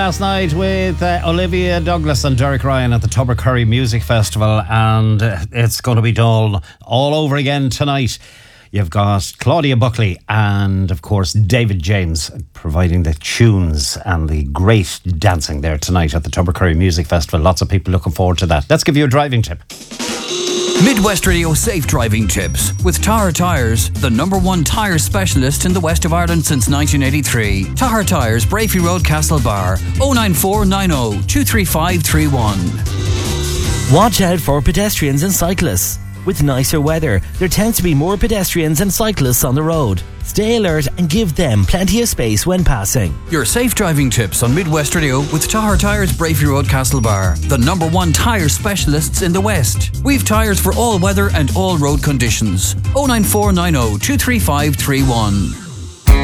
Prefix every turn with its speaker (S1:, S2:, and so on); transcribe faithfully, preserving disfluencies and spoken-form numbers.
S1: Last night with uh, Olivia Douglas and Derek Ryan at the Tubbercurry Music Festival, and uh, it's going to be done all over again tonight. You've got Claudia Buckley and, of course, David James providing the tunes and the great dancing there tonight at the Tubbercurry Music Festival. Lots of people looking forward to that. Let's give you a driving tip.
S2: Midwest Radio Safe Driving Tips with Tahar Tyres, the number one tyre specialist in the west of Ireland since nineteen eighty-three. Tahar Tyres, Brafey Road, Castlebar, oh nine four nine oh two three five three one.
S3: Watch out for pedestrians and cyclists. With nicer weather, there tends to be more pedestrians and cyclists on the road. Stay alert and give them plenty of space when passing.
S2: Your safe driving tips on Midwest Radio with Tahar Tyres, Brafey Road, Castlebar, the number one tyre specialists in the West. We've tyres for all weather and all road conditions. oh nine four nine oh two three five three one.